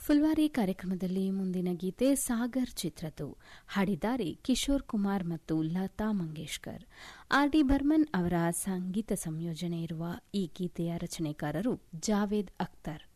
ಫುಲ್ವಾರಿ ಕಾರ್ಯಕ್ರಮದಲ್ಲಿ ಮುಂದಿನ ಗೀತೆ ಸಾಗರ್ ಚಿತ್ರದ್ದು. ಹಾಡಿದ್ದಾರೆ ಕಿಶೋರ್ ಕುಮಾರ್ ಮತ್ತು ಲತಾ ಮಂಗೇಶ್ಕರ್. ಆರ್ ಡಿ ಬರ್ಮನ್ ಅವರ ಸಂಗೀತ ಸಂಯೋಜನೆ ಇರುವ ಈ ಗೀತೆಯ ರಚನೆಕಾರರು ಜಾವೇದ್ ಅಖ್ತರ್.